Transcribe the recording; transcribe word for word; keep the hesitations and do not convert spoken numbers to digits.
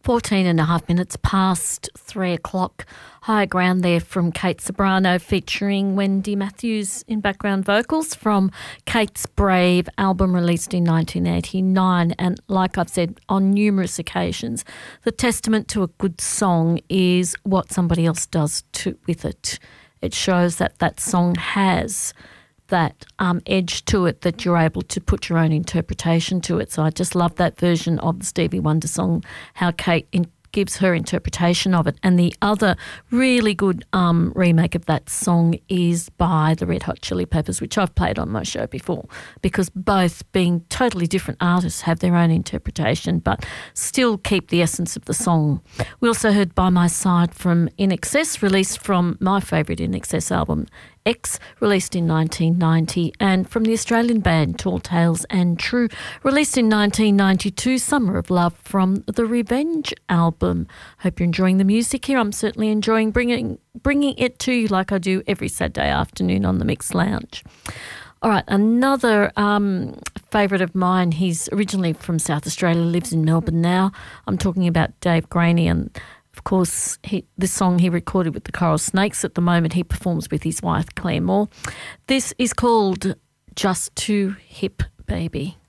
fourteen and a half minutes past three o'clock. Higher Ground there from Kate Ceberano featuring Wendy Matthews in background vocals from Kate's Brave album released in nineteen eighty-nine. And like I've said on numerous occasions, the testament to a good song is what somebody else does to, with it. It shows that that song has that um, edge to it, that you're able to put your own interpretation to it. So I just love that version of the Stevie Wonder song, how Kate in, gives her interpretation of it. And the other really good um, remake of that song is by the Red Hot Chili Peppers, which I've played on my show before, because both, being totally different artists, have their own interpretation but still keep the essence of the song. We also heard By My Side from In Excess, released from my favourite In Excess album, X, released in nineteen ninety, and from the Australian band Tall Tales and True, released in nineteen ninety-two, Summer of Love from the Revenge album. Hope you're enjoying the music here. I'm certainly enjoying bringing bringing it to you like I do every Saturday afternoon on the Mixed Lounge. All right, another um, favourite of mine, he's originally from South Australia, lives in Melbourne now. I'm talking about Dave Graney, and of course, he, this song he recorded with the Coral Snakes. At the moment, he performs with his wife, Claire Moore. This is called Just Too Hip, Baby.